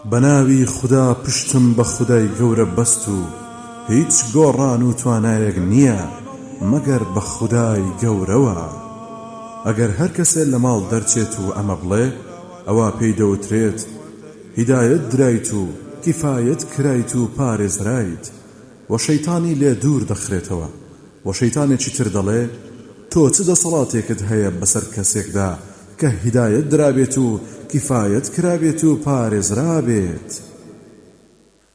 بەناوی خوددا پشتم بە خودای گەورە بەست و هیچ گۆڕان و توانایەک نییە مەگەر بە خودای گەورەوە. ئەگەر هەر کەسێ لە ماڵ دەرچێت و ئەمە بڵێ ئەوە پێی دەوترێت هیدایەت درایت و کیفایەت کرایت و پارێزرایت و شەیتانی لێ دوور دەخرێتەوە. و شەیتانێکی تر دەڵێ تۆ چ دەسەڵاتێکت هەیە بەسەر کەسێکدا کە هیدایەت درابێت و کیفایەت کرابێت و پارێزرابێت؟